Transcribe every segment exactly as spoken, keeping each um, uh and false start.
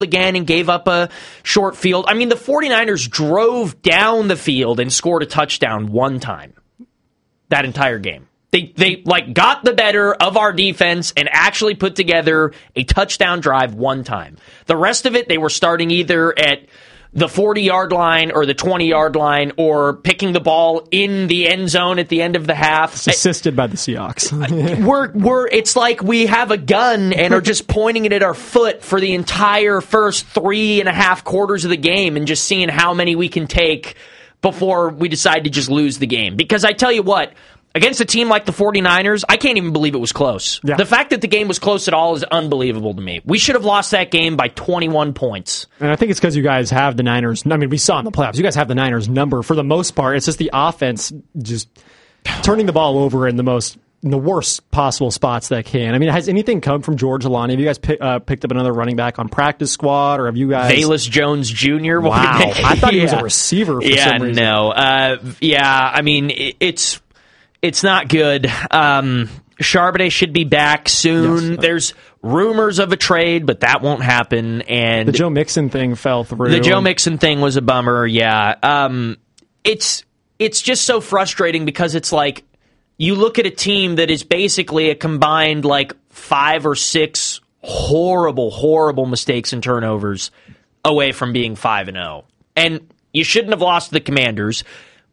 again and gave up a short field. I mean, the 49ers drove down the field and scored a touchdown one time that entire game. They, they like, got the better of our defense and actually put together a touchdown drive one time. The rest of it, they were starting either at the forty-yard line or the twenty-yard line or picking the ball in the end zone at the end of the half. It's assisted by the Seahawks. we're, we're, it's like we have a gun and are just pointing it at our foot for the entire first three and a half quarters of the game and just seeing how many we can take before we decide to just lose the game. Because I tell you what, against a team like the 49ers, I can't even believe it was close. Yeah. The fact that the game was close at all is unbelievable to me. We should have lost that game by twenty-one points. And I think it's because you guys have the Niners. I mean, we saw in the playoffs, you guys have the Niners number for the most part. It's just the offense just turning the ball over in the most, in the worst possible spots that can. I mean, has anything come from George Alani? Have you guys pick, uh, picked up another running back on practice squad, or have you guys... Velus Jones Junior Wow. I thought yeah. he was a receiver for yeah, some reason. Yeah, no. Uh, yeah, I mean, it, it's... It's not good. Um, Charbonnet should be back soon. Yes. There's rumors of a trade, but that won't happen. And the Joe Mixon thing fell through. The Joe Mixon thing was a bummer, yeah. Um, it's it's just so frustrating because it's like you look at a team that is basically a combined like five or six horrible, horrible mistakes and turnovers away from being five and oh. And you shouldn't have lost to the Commanders.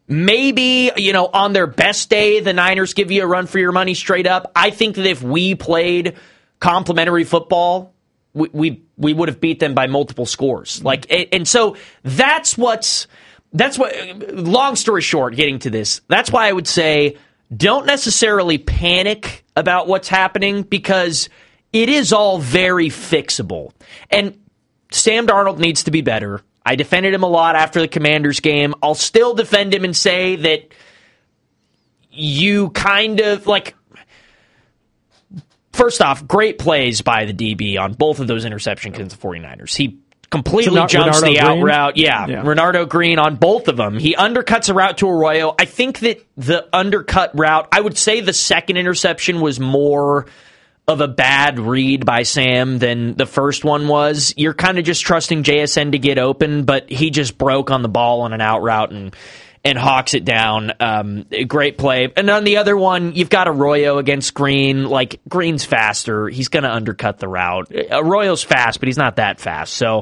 Maybe, you know, on their best day, the Niners give you a run for your money straight up. I think that if we played complimentary football, we we, we would have beat them by multiple scores. Like, and so that's what's, that's what, long story short, getting to this, that's why I would say don't necessarily panic about what's happening because it is all very fixable. And Sam Darnold needs to be better. I defended him a lot after the Commanders game. I'll still defend him and say that you kind of, like, first off, great plays by the D B on both of those interceptions against the 49ers. He completely so jumps Renardo the out Green? route. Yeah, yeah, Renardo Green on both of them. He undercuts a route to Arroyo. I think that the undercut route, I would say the second interception was more of a bad read by Sam than the first one was. You're kind of just trusting J S N to get open, but he just broke on the ball on an out route and and hawks it down. Um, great play. And on the other one, you've got Arroyo against Green. Like, Green's faster. He's going to undercut the route. Arroyo's fast, but he's not that fast. So,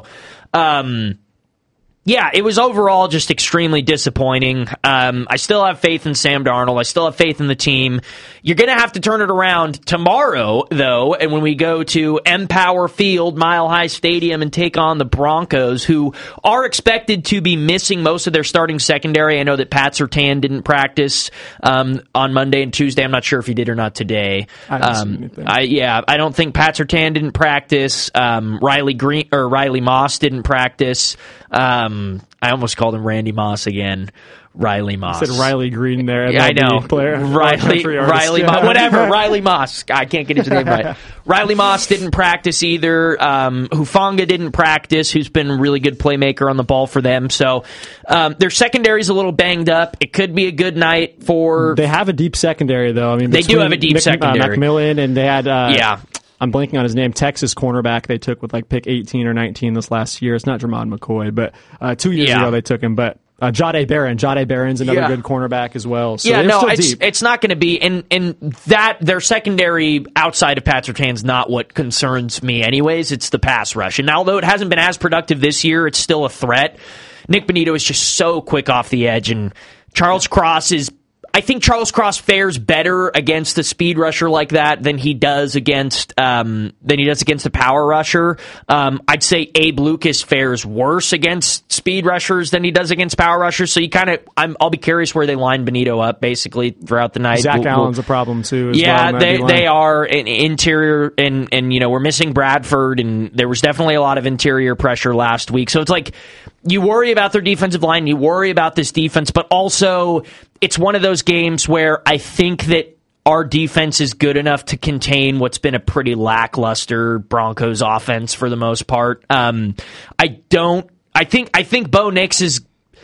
um, yeah, it was overall just extremely disappointing. Um, I still have faith in Sam Darnold. I still have faith in the team. You're going to have to turn it around tomorrow, though, and when we go to Empower Field, Mile High Stadium, and take on the Broncos, who are expected to be missing most of their starting secondary. I know that Pat Surtain didn't practice um, on Monday and Tuesday. I'm not sure if he did or not today. I didn't um, see anything. I, yeah, I don't think Pat Surtain didn't practice. Um, Riley Green or Riley Moss didn't practice. Um, I almost called him Randy Moss again. Riley Moss. You said Riley Green there. Yeah, I know. Player. Riley, Riley Moss. Whatever. Riley Moss. I can't get his name right. Riley Moss didn't practice either. Um, Hufanga didn't practice, who's been a really good playmaker on the ball for them. So um, their secondary's a little banged up. It could be a good night for... They have a deep secondary, though. I mean, They do have a deep Mc, secondary. Uh, McMillan, and they had... Uh, yeah. I'm blanking on his name, Texas cornerback they took with like pick eighteen or nineteen this last year. It's not Jermon McCoy, but uh, two years yeah. ago they took him. But uh, Jahdae Barron, Jahdae Barron's another yeah. good cornerback as well. So yeah, no, still it's deep. it's not going to be, and and that their secondary outside of Pat Surtain's not what concerns me, anyways. It's the pass rush, and although it hasn't been as productive this year, it's still a threat. Nick Bonitto is just so quick off the edge, and Charles Cross is. I think Charles Cross fares better against a speed rusher like that than he does against um, than he does against a power rusher. Um, I'd say Abe Lucas fares worse against speed rushers than he does against power rushers. So you kind of, I'll be curious where they line Bonitto up basically throughout the night. Zach we'll, Allen's we'll, a problem too. As yeah, well, they they are an interior, and and you know we're missing Bradford, and there was definitely a lot of interior pressure last week. So it's like you worry about their defensive line, you worry about this defense, but also it's one of those games where I think that our defense is good enough to contain what's been a pretty lackluster Broncos offense for the most part. Um, I don't. I think. I think Bo Nix is.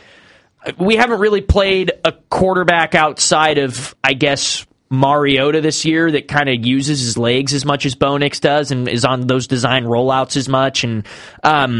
We haven't really played a quarterback outside of, I guess, Mariota this year that kind of uses his legs as much as Bo Nix does and is on those design rollouts as much. And um,